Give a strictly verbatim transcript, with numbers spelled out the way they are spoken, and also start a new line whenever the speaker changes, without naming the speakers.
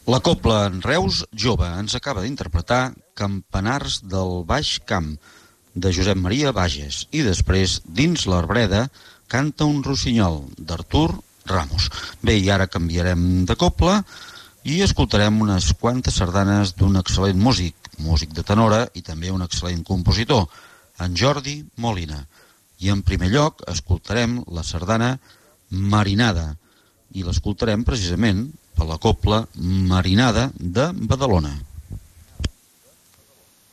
La Cobla en Reus Jove ens acaba d'interpretar Campanars del Baix Camp, de Josep Maria Bages, i després, Dins l'Arbreda, canta un rossinyol, d'Artur Ramos. Bé, i ara canviarem de cobla i escoltarem unes quantes sardanes d'un excel·lent músic, músic de tenora i també un excel·lent compositor, en Jordi Molina. I en primer lloc escoltarem la sardana Marinada, i l'escoltarem precisament per la cobla Marinada de Badalona.